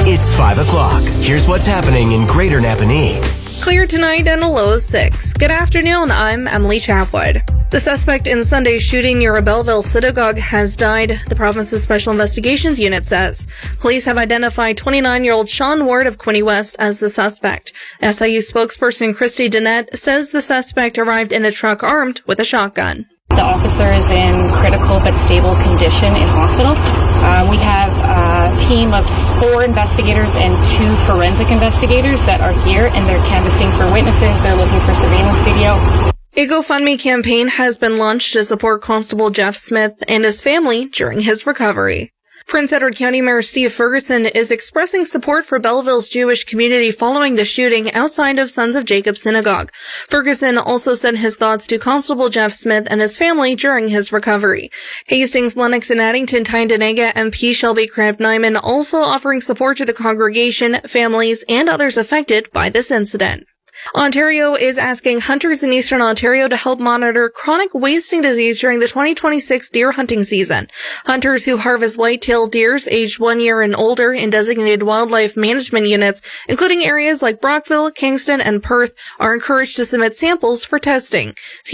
It's 5 o'clock. Here's what's happening in Greater Napanee. Clear tonight and a low of 6. Good afternoon, I'm Emily Chapwood. The suspect in Sunday's shooting near a Belleville synagogue has died, the province's Special Investigations Unit says. Police have identified 29-year-old Sean Ward of Quinte West as the suspect. SIU spokesperson Christy Dennett says the suspect arrived in a truck armed with a shotgun. The officer is in critical but stable condition in hospital. We have a team of 4 investigators and 2 forensic investigators that are here, and they're canvassing for witnesses. They're looking for surveillance video. A GoFundMe campaign has been launched to support Constable Jeff Smith and his family during his recovery. Prince Edward County Mayor Steve Ferguson is expressing support for Belleville's Jewish community following the shooting outside of Sons of Jacob Synagogue. Ferguson also sent his thoughts to Constable Jeff Smith and his family during his recovery. Hastings, Lennox, and Addington Tyndonega MP Shelby Cramp-Nyman also offering support to the congregation, families, and others affected by this incident. Ontario is asking hunters in Eastern Ontario to help monitor chronic wasting disease during the 2026 deer hunting season. Hunters who harvest white-tailed deers aged 1 year and older in designated wildlife management units, including areas like Brockville, Kingston, and Perth, are encouraged to submit samples for testing.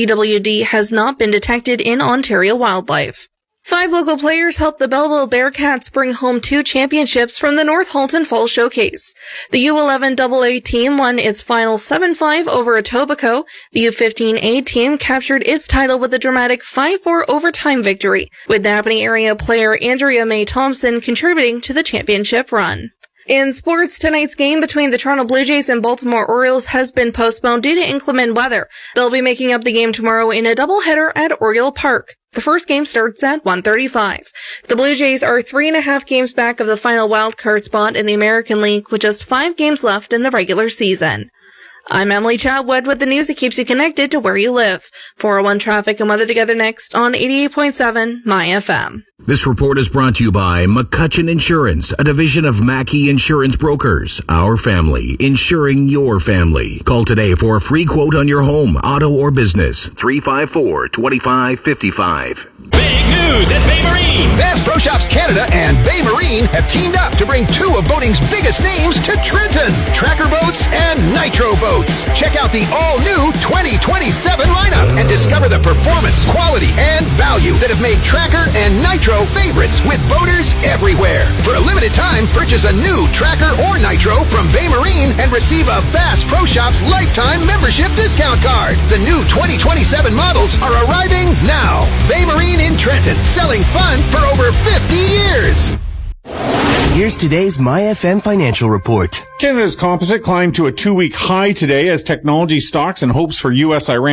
CWD has not been detected in Ontario wildlife. 5 local players helped the Belleville Bearcats bring home 2 championships from the North Halton Fall Showcase. The U11 AA team won its final 7-5 over Etobicoke. The U15A team captured its title with a dramatic 5-4 overtime victory, with Napanee area player Andrea Mae Thompson contributing to the championship run. In sports, tonight's game between the Toronto Blue Jays and Baltimore Orioles has been postponed due to inclement weather. They'll be making up the game tomorrow in a doubleheader at Oriole Park. The first game starts at 1:35. The Blue Jays are 3.5 games back of the final wildcard spot in the American League with just 5 games left in the regular season. I'm Emily Chadwood with the news that keeps you connected to where you live. 401 traffic and weather together next on 88.7 My FM. This report is brought to you by McCutcheon Insurance, a division of Mackey Insurance Brokers. Our family, insuring your family. Call today for a free quote on your home, auto, or business. 354-2555. Big news at Bay Marine! Bass Pro Shops Canada and Bay Marine have teamed up to bring 2 of boating's biggest names to Trenton, Tracker Boats and Nitro Boats. Check out the all-new 2027 lineup and discover the performance, quality, and value that have made Tracker and Nitro favorites with boaters everywhere. For a limited time, purchase a new Tracker or Nitro from Bay Marine and receive a Bass Pro Shops lifetime membership discount card. The new 2027 models are arriving now. Bay Marine in Trenton, selling fun for over 50 years. Here's today's My FM financial report. Canada's composite climbed to a 2-week high today as technology stocks and hopes for U.S.-Iran